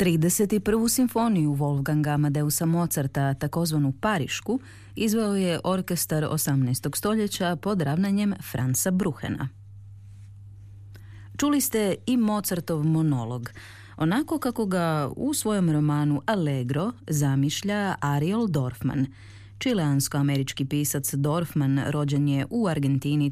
31. simfoniju Wolfganga Amadeusa Mozarta, takozvanu Parišku, izveo je orkestar 18. stoljeća pod ravnanjem Franza Bruchena. Čuli ste i Mozartov monolog, onako kako ga u svojem romanu Allegro zamišlja Ariel Dorfman. Čileansko-američki pisac Dorfman rođen je u Argentini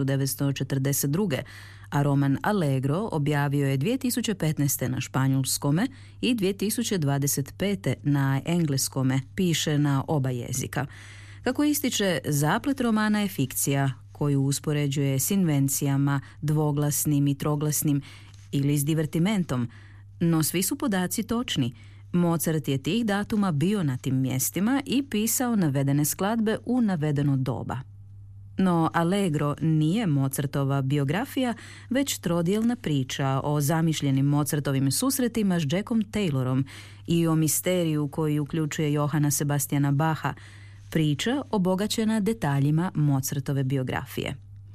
1942. a roman Allegro objavio je 2015. na španjolskome i 2025. na engleskome, piše na oba jezika. Kako ističe, zaplet romana je fikcija koju uspoređuje s invencijama, dvoglasnim i troglasnim ili s divertimentom, no svi su podaci točni. Mozart je tih datuma bio na tim mjestima i pisao navedene skladbe u navedeno doba. No Allegro nije Mozartova biografija, već trodjelna priča o zamišljenim Mozartovim susretima s Jackom Taylorom i o misteriju koji uključuje Johana Sebastiana Bacha, priča obogaćena detaljima Mozartove biografije.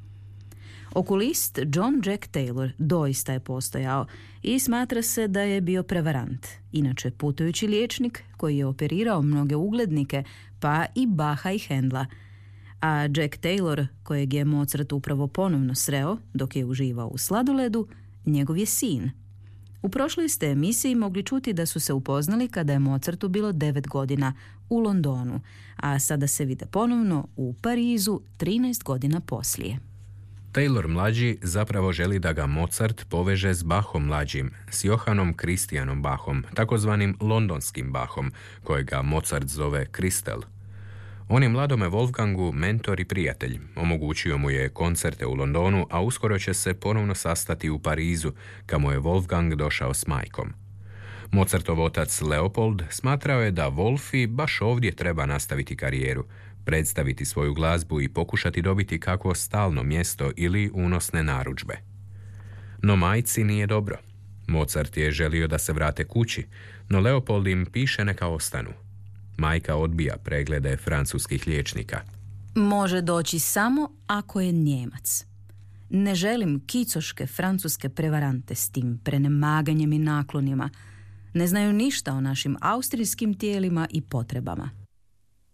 Okulist John Jack Taylor doista je postojao i smatra se da je bio prevarant, inače putujući liječnik koji je operirao mnoge uglednike, pa i Bacha i Handla. A Jack Taylor, kojeg je Mozart upravo ponovno sreo dok je uživao u sladoledu, njegov je sin. U prošloj ste emisiji mogli čuti da su se upoznali kada je Mozartu bilo 9 godina u Londonu, a sada se vide ponovno u Parizu 13 godina poslije. Taylor mlađi zapravo želi da ga Mozart poveže s Bachom mlađim, s Johannom Christianom Bachom, takozvanim londonskim Bachom, kojega Mozart zove Christel. On je mladome Wolfgangu mentor i prijatelj. Omogućio mu je koncerte u Londonu, a uskoro će se ponovno sastati u Parizu, kamo je Wolfgang došao s majkom. Mozartov otac Leopold smatrao je da Wolfi baš ovdje treba nastaviti karijeru, predstaviti svoju glazbu i pokušati dobiti kakvo stalno mjesto ili unosne narudžbe. No majci nije dobro. Mozart je želio da se vrate kući, no Leopold im piše neka ostanu. Majka odbija preglede francuskih liječnika. Može doći samo ako je Njemac. Ne želim kicoške francuske prevarante s tim prenemaganjem i naklonima. Ne znaju ništa o našim austrijskim tijelima i potrebama.